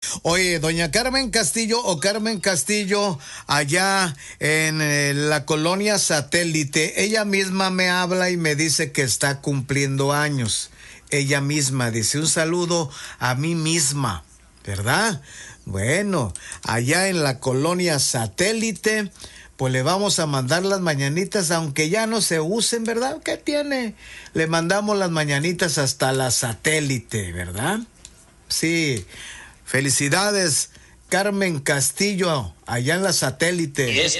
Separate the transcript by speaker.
Speaker 1: Oye, doña Carmen Castillo o Carmen Castillo, allá en la colonia Satélite, ella misma me habla y me dice que está cumpliendo años. Ella misma dice un saludo a mí misma, ¿verdad? Bueno, allá en la colonia Satélite, pues le vamos a mandar las mañanitas, aunque ya no se usen, ¿verdad? ¿Qué tiene? Le mandamos las mañanitas hasta la Satélite, ¿verdad? Sí. Felicidades, Carmen Castillo, allá en la Satélite.